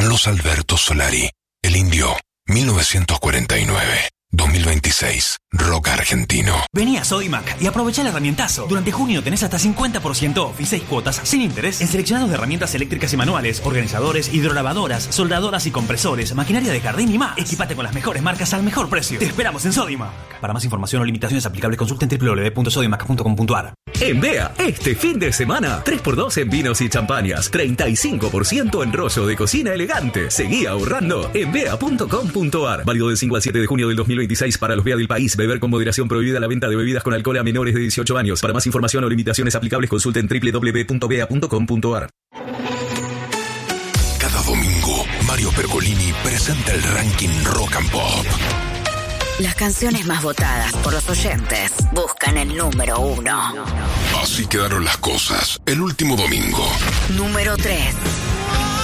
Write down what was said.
Carlos Alberto Solari, El Indio, 1949. 2026, rock argentino. Vení a Sodimac y aprovecha el herramientazo. Durante junio tenés hasta 50% off y 6 cuotas sin interés en seleccionados de herramientas eléctricas y manuales, organizadores, hidrolavadoras, soldadoras y compresores, maquinaria de jardín y más. Equipate con las mejores marcas al mejor precio. Te esperamos en Sodimac. Para más información o limitaciones aplicables, consulten www.sodimac.com.ar. En BEA, este fin de semana, 3x2 en vinos y champañas, 35% en rollo de cocina elegante. Seguí ahorrando en bea.com.ar. Válido del 5 al 7 de junio del 2026 para los BEA del país. Beber con moderación. Prohibida la venta de bebidas con alcohol a menores de 18 años. Para más información o limitaciones aplicables, consulten www.bea.com.ar. Cada domingo, Mario Pergolini presenta el ranking Rock and Pop. Las canciones más votadas por los oyentes buscan el número 1. Así quedaron las cosas el último domingo. Número 3.